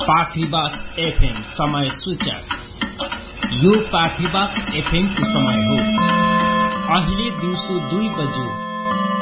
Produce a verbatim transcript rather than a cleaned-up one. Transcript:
पाखरीबास FM समय सूचक। यो पाखरीबास एफएम को समय हो अहिले दिउँसो दुई बज्यो।